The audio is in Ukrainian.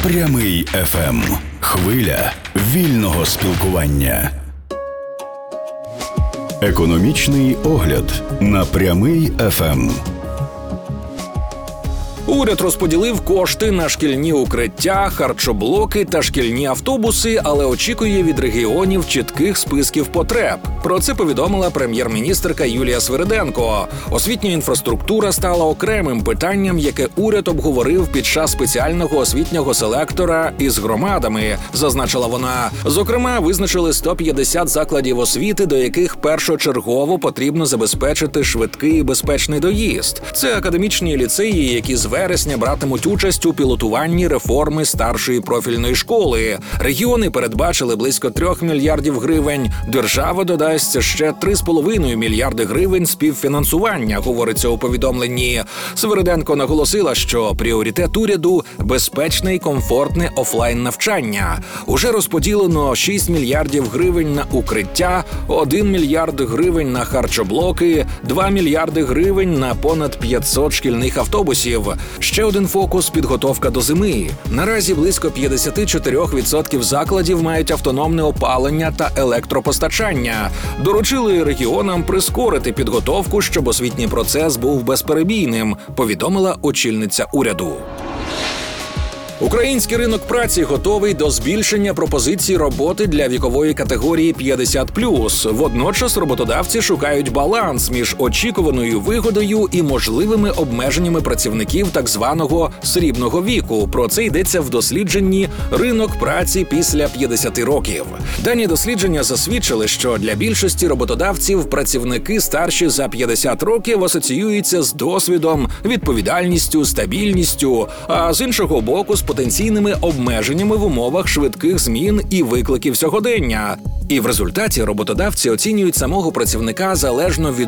Прямий ФМ. Хвиля вільного спілкування. Економічний огляд на Прямий ФМ. Уряд розподілив кошти на шкільні укриття, харчоблоки та шкільні автобуси, але очікує від регіонів чітких списків потреб. Про це повідомила прем'єр-міністерка Юлія Свириденко. Освітня інфраструктура стала окремим питанням, яке уряд обговорив під час спеціального освітнього селектора із громадами, зазначила вона. Зокрема, визначили 150 закладів освіти, до яких першочергово потрібно забезпечити швидкий і безпечний доїзд. Це академічні ліцеї, які з вересня братимуть участь у пілотуванні реформи старшої профільної школи. Регіони передбачили близько 3 мільярдів гривень. Держава додасть ще 3,5 мільярди гривень співфінансування, говориться у повідомленні. Свириденко наголосила, що пріоритет уряду – безпечне і комфортне офлайн-навчання. Уже розподілено 6 мільярдів гривень на укриття, 1 мільярд гривень на харчоблоки, 2 мільярди гривень на понад 500 шкільних автобусів. Ще один фокус – підготовка до зими. Наразі близько 54% закладів мають автономне опалення та електропостачання. Доручили регіонам прискорити підготовку, щоб освітній процес був безперебійним, повідомила очільниця уряду. Український ринок праці готовий до збільшення пропозицій роботи для вікової категорії 50+. Водночас роботодавці шукають баланс між очікуваною вигодою і можливими обмеженнями працівників так званого срібного віку. Про це йдеться в дослідженні «Ринок праці після 50 років». Дані дослідження засвідчили, що для більшості роботодавців працівники старші за 50 років асоціюються з досвідом, відповідальністю, стабільністю, а з іншого боку – з потенційними обмеженнями в умовах швидких змін і викликів сьогодення. І в результаті роботодавці оцінюють самого працівника залежно від